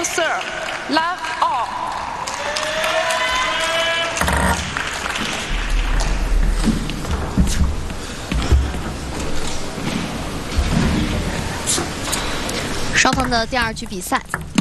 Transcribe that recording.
to serve. Love all. 双方的第2局比赛。